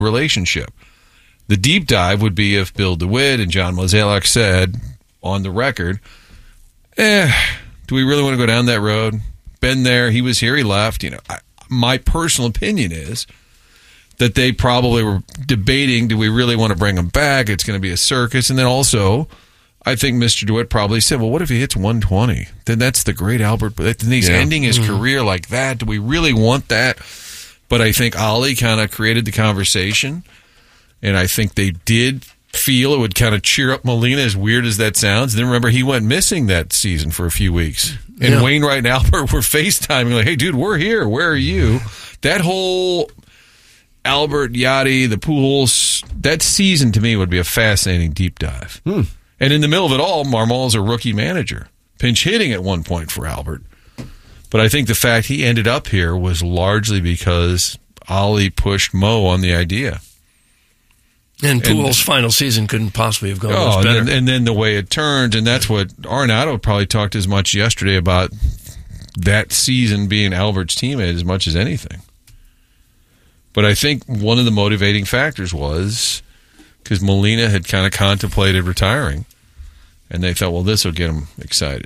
relationship. The deep dive would be if Bill DeWitt and John Mozeliak said on the record, do we really want to go down that road? Been there, he was here, he left. My personal opinion is that they probably were debating, do we really want to bring him back? It's going to be a circus. And then also, I think Mr. DeWitt probably said, well, what if he hits 120? Then that's the great Albert. Then he's ending his career like that. Do we really want that? But I think Ollie kind of created the conversation. And I think they did feel it would kind of cheer up Molina, as weird as that sounds. Then remember, he went missing that season for a few weeks. And Wainwright and Albert were FaceTiming like, hey, dude, we're here. Where are you? That whole Albert, Yachty, the Pujols, that season to me would be a fascinating deep dive. And in the middle of it all, Marmol's a rookie manager. Pinch hitting at one point for Albert. But I think the fact he ended up here was largely because Ollie pushed Mo on the idea. And Pujols' final season couldn't possibly have gone much better. And then the way it turned, and that's what Arenado probably talked as much yesterday about that season being Albert's teammate as much as anything. But I think one of the motivating factors was because Molina had kind of contemplated retiring, and they thought, well, this will get him excited.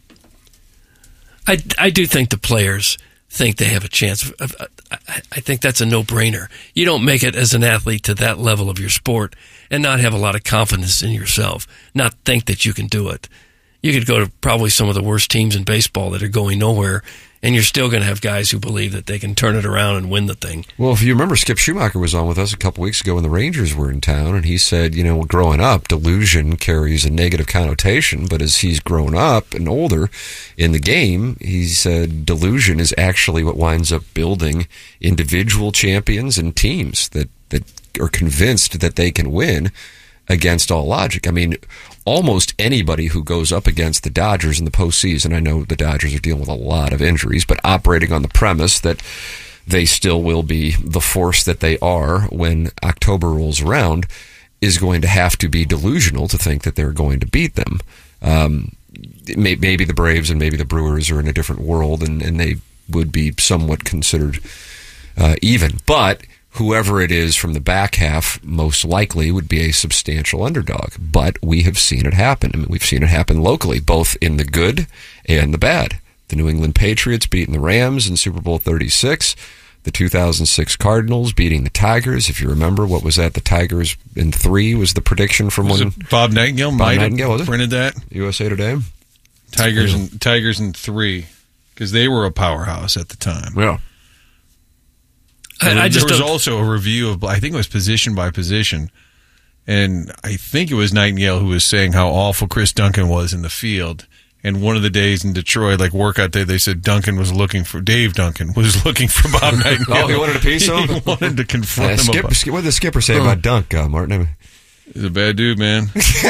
I do think the players think they have a chance. I think that's a no-brainer. You don't make it as an athlete to that level of your sport and not have a lot of confidence in yourself, not think that you can do it. You could go to probably some of the worst teams in baseball that are going nowhere, and you're still going to have guys who believe that they can turn it around and win the thing. Well, if you remember, Skip Schumacher was on with us a couple weeks ago when the Rangers were in town, and he said, growing up, delusion carries a negative connotation, but as he's grown up and older in the game, he said delusion is actually what winds up building individual champions and teams that are convinced that they can win against all logic. I mean, almost anybody who goes up against the Dodgers in the postseason, I know the Dodgers are dealing with a lot of injuries, but operating on the premise that they still will be the force that they are when October rolls around, is going to have to be delusional to think that they're going to beat them. Maybe the Braves and maybe the Brewers are in a different world, and they would be somewhat considered even. But whoever it is from the back half most likely would be a substantial underdog. But we have seen it happen. I mean, we've seen it happen locally, both in the good and the bad. The New England Patriots beating the Rams in Super Bowl 36. The 2006 Cardinals beating the Tigers. If you remember, what was that? The Tigers in 3 was the prediction from when Bob Nightingale might have printed that. USA Today. Tigers in 3, because they were a powerhouse at the time. Yeah. There was also a review of, I think it was position by position, and I think it was Nightingale who was saying how awful Chris Duncan was in the field. And one of the days in Detroit, like workout day, they said Dave Duncan was looking for Bob Nightingale. Oh, he wanted a piece of him? He wanted to confront him. What did the skipper say about Dunk, Martin? He's a bad dude, man.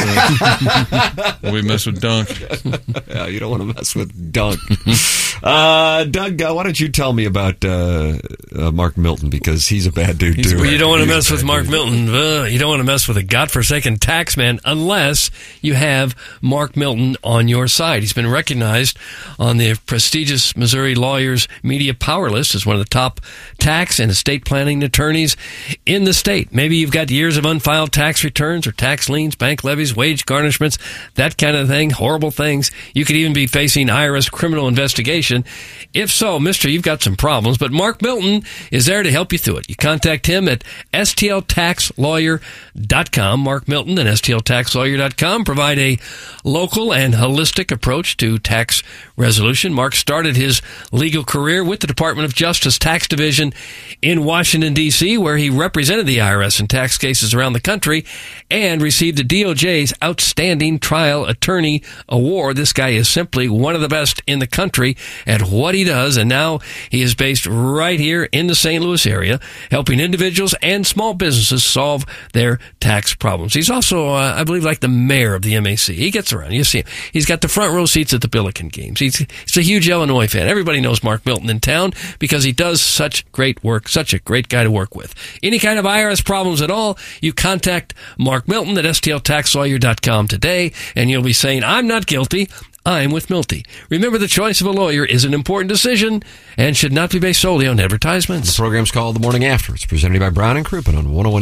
We mess with Dunk. Yeah, you don't want to mess with Dunk. Doug, why don't you tell me about Mark Milton, because he's a bad dude, too. Well, you don't want to mess with Mark Milton. You don't want to mess with a godforsaken tax man unless you have Mark Milton on your side. He's been recognized on the prestigious Missouri Lawyers Media Power List as one of the top tax and estate planning attorneys in the state. Maybe you've got years of unfiled tax returns or tax liens, bank levies, wage garnishments, that kind of thing, horrible things. You could even be facing IRS criminal investigation. If so, mister, you've got some problems, but Mark Milton is there to help you through it. You contact him at stltaxlawyer.com. Mark Milton and stltaxlawyer.com provide a local and holistic approach to tax resolution. Mark started his legal career with the Department of Justice Tax Division in Washington, D.C., where he represented the IRS in tax cases around the country and received the DOJ's Outstanding Trial Attorney Award. This guy is simply one of the best in the country at what he does, and now he is based right here in the St. Louis area, helping individuals and small businesses solve their tax problems. He's also, I believe, like the mayor of the MAC. He gets around. You see him. He's got the front row seats at the Billiken games. He's a huge Illinois fan. Everybody knows Mark Milton in town because he does such great work, such a great guy to work with. Any kind of IRS problems at all, you contact Mark Milton at stltaxlawyer.com today, and you'll be saying, I'm not guilty, I'm with Milty. Remember, the choice of a lawyer is an important decision and should not be based solely on advertisements. The program's called The Morning After. It's presented by Brown and Crouppen on 101